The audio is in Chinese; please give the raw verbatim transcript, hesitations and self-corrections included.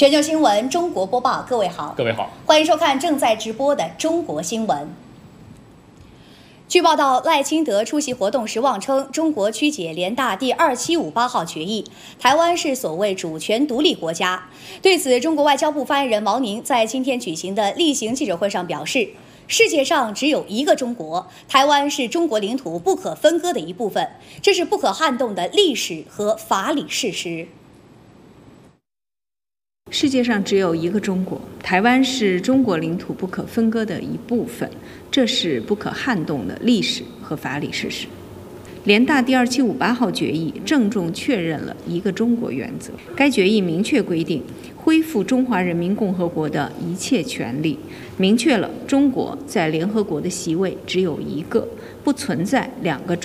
全球新闻中国播报，各位好， 各位好， 欢迎收看正在直播的中国新闻。据报道，赖清德出席活动时妄称中国曲解联大第二七五八号决议，台湾是所谓主权独立国家。对此，中国外交部发言人毛宁在今天举行的例行记者会上表示，世界上只有一个中国，台湾是中国领土不可分割的一部分，这是不可撼动的历史和法理事实。 世界上只有一个中国，台湾是中国领土不可分割的一部分，这是不可撼动的历史和法理事实。联大第二七五八号决议郑重确认了一个中国原则。该决议明确规定，恢复中华人民共和国的一切权利，明确了中国在联合国的席位只有一个，不存在两个中国。